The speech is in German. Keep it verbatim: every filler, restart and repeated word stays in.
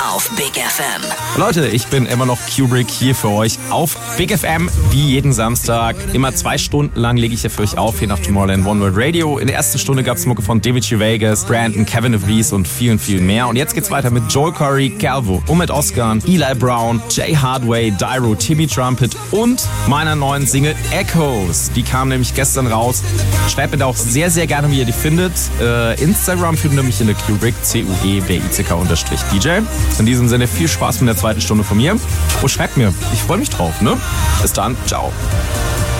auf Big F M. Leute, ich bin immer noch Kubrick hier für euch auf Big F M, wie jeden Samstag. Immer zwei Stunden lang lege ich hier für euch auf, hier nach Tomorrowland One World Radio. In der ersten Stunde gab es Mucke von David G. Vegas, Brandon, Kevin DeVries und vielen, vielen mehr. Und jetzt geht's weiter mit Joel Corry, Calvo, Ummet Oscar, Eli Brown, Jay Hardway, Dyro, Timmy Trumpet und meiner neuen Single Echoes. Die kam nämlich gestern raus. Schreibt mir da auch sehr, sehr gerne, wie ihr die findet. Äh, Instagram findet ihr mich in der Kubrick, C U E B I C K unterstrich D J. In diesem Sinne viel Spaß mit der zweiten Stunde von mir. Und schreibt mir, ich freue mich drauf, ne? Bis dann, ciao.